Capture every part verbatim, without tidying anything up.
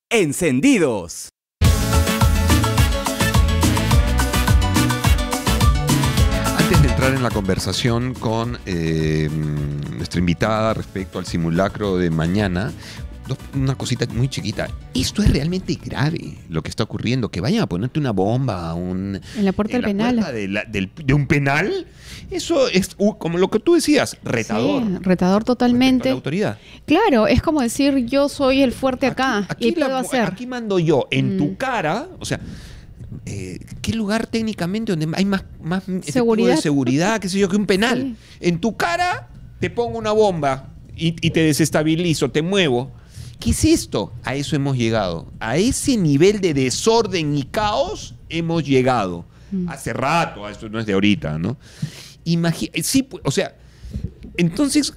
encendidos. Antes de entrar en la conversación con eh, nuestra invitada respecto al simulacro de mañana, dos, una cosita muy chiquita. Esto es realmente grave lo que está ocurriendo. Que vayan a ponerte una bomba un, en la puerta en del la penal. Puerta de, la, del, de un penal. Eso es uh, como lo que tú decías, retador. Sí, retador totalmente. La autoridad. Claro, es como decir yo soy el fuerte acá aquí, aquí y puedo la, hacer. Aquí mando yo en mm. tu cara, o sea. Eh, ¿Qué lugar técnicamente donde hay más, más seguridad, de seguridad, qué sé yo, que un penal? Sí. En tu cara te pongo una bomba y, y te desestabilizo, te muevo. ¿Qué es esto? A eso hemos llegado. A ese nivel de desorden y caos hemos llegado. Mm. Hace rato, esto no es de ahorita, ¿no? Imagina, sí, o sea, entonces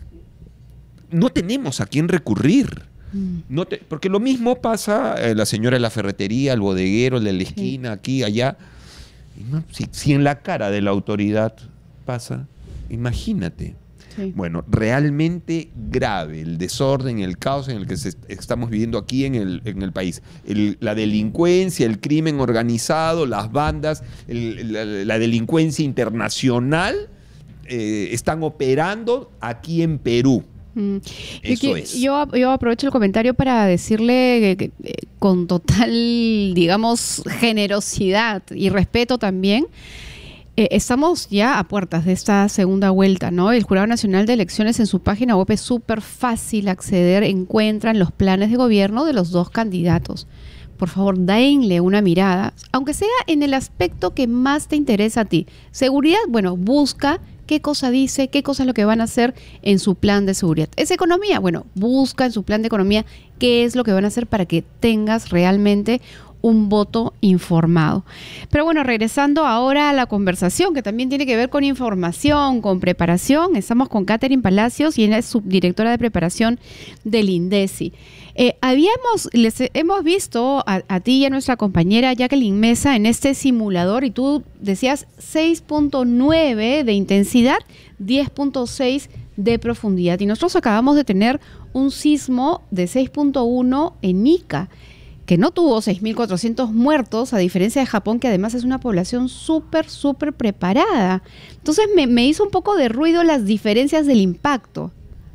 no tenemos a quién recurrir. No te, porque lo mismo pasa eh, la señora de la ferretería, el bodeguero, el de la esquina, sí. aquí, allá. No, si, si en la cara de la autoridad pasa, imagínate. Sí. Bueno, realmente grave el desorden, el caos en el que se, estamos viviendo aquí en el, en el país. El, la delincuencia, el crimen organizado, las bandas, el, la, la delincuencia internacional eh, están operando aquí en Perú. Mm. Eso yo, es. Yo, yo aprovecho el comentario para decirle que, que, con total, digamos, generosidad y respeto también, eh, estamos ya a puertas de esta segunda vuelta, ¿no? El Jurado Nacional de Elecciones en su página web es súper fácil acceder, encuentran los planes de gobierno de los dos candidatos. Por favor, denle una mirada, aunque sea en el aspecto que más te interesa a ti. Seguridad, bueno, busca qué cosa dice, qué cosa es lo que van a hacer en su plan de seguridad. ¿Es economía? Bueno, busca en su plan de economía qué es lo que van a hacer para que tengas realmente un voto informado. Pero bueno, regresando ahora a la conversación, que también tiene que ver con información, con preparación. Estamos con Catherine Palacios y ella es subdirectora de preparación del INDECI. Eh, habíamos, les hemos visto a, a ti y a nuestra compañera Jacqueline Mesa en este simulador y tú decías seis punto nueve de intensidad, diez punto seis de profundidad. Y nosotros acabamos de tener un sismo de seis punto uno en Ica, que no tuvo seis mil cuatrocientos muertos, a diferencia de Japón, que además es una población súper, súper preparada. Entonces me, me hizo un poco de ruido las diferencias del impacto.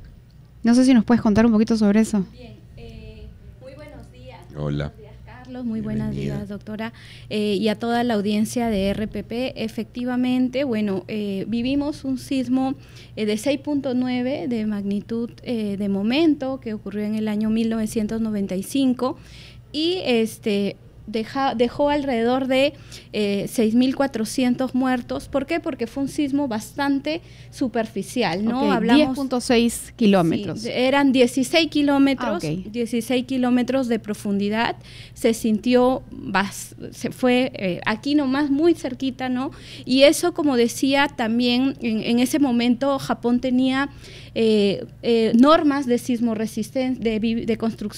No sé si nos puedes contar un poquito sobre eso. Bien. Hola. Buenos días, Carlos. Muy buenos días, doctora. Eh, y a toda la audiencia de R P P. Efectivamente, bueno, eh, vivimos un sismo eh, de seis punto nueve de magnitud eh, de momento que ocurrió en el año mil novecientos noventa y cinco y este deja, dejó alrededor de eh, seis mil cuatrocientos muertos. ¿Por qué? Porque fue un sismo bastante superficial, ¿no? Okay, Hablamos diez punto seis kilómetros. Sí, eran dieciséis kilómetros, ah, okay. dieciséis kilómetros de profundidad. Se sintió, se fue eh, aquí nomás, muy cerquita, ¿no? Y eso, como decía, también en, en ese momento Japón tenía eh, eh, normas de sismo resistente, de, de construcción